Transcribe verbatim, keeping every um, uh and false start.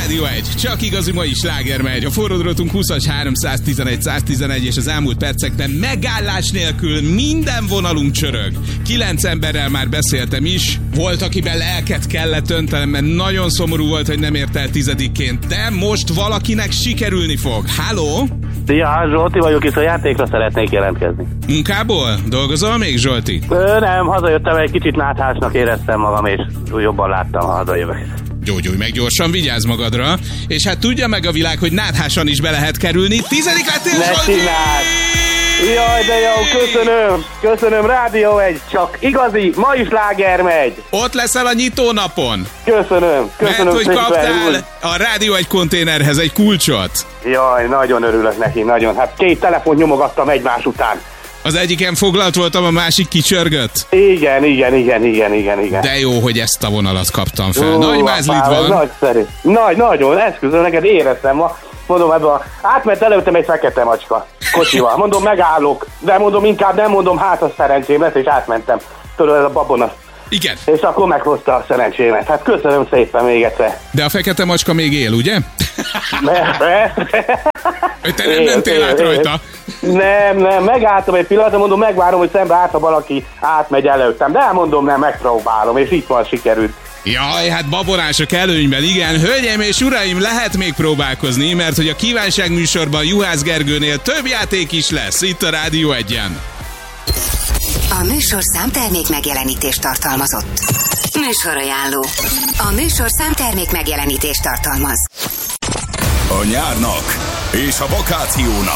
Rádió egy, csak igazi mai sláger megy. A forródrotunk húszas háromszáztizenegy száztizenegy, és az elmúlt percekben megállás nélkül minden vonalunk csörög. Kilenc emberrel már beszéltem is, volt, akiben lelket kellett öntenem, mert nagyon szomorú volt, hogy nem ért el tizedikként, de most valakinek sikerülni fog. Halló? Szia, Zsolti vagyok, és a játékra szeretnék jelentkezni. Munkából? Dolgozol még, Zsolti? Ö, nem, hazajöttem, egy kicsit náthásnak éreztem magam, és jobban láttam, ha hazajövök. Gyógyulj meg gyorsan, vigyázz magadra, és hát tudja meg a világ, hogy náthásan is be lehet kerülni. Tizedik lettél, Zsolti! Jaj, de jó, köszönöm, köszönöm, Rádió egy, csak igazi, ma is sláger megy. Ott leszel a nyitónapon. Köszönöm, köszönöm. Mert hogy szépen, kaptál úr. a Rádió egy konténerhez egy kulcsot. Jaj, nagyon örülök neki, nagyon. Hát két telefont nyomogattam egymás után. Az egyiken foglalt voltam, a másik kicsörgött. Igen, igen, igen, igen, igen, igen. De jó, hogy ezt a vonalat kaptam fel. Ú, Nagy mázlid apám, van. Nagyszerű. Nagy, nagyon, esküszöm neked, éreztem ma. Mondom, ebben a... átment előttem egy fekete macska kocsival. Mondom, megállok, de mondom, inkább nem mondom, hát a szerencsém lesz, és átmentem. Tudod, ez a babona. Igen. És akkor meghozta a szerencsémet. Hát köszönöm szépen még egyszer. De a fekete macska még él, ugye? Ne, Te nem mentél át rajta. Nem, nem, megálltam egy pillanatra, mondom, megvárom, hogy szembe át, ha valaki átmegy előttem. De elmondom, nem, megpróbálom, és itt van, sikerült. Jaj, hát babonások előnyben, igen. Hölgyeim és uraim, lehet még próbálkozni, mert hogy a kívánság műsorban Juhász Gergőnél több játék is lesz, itt a Rádió egyen. A műsor számtermék megjelenítést tartalmazott. Műsorajánló. A műsor számtermék megjelenítést tartalmaz. A nyárnak és a vakációnak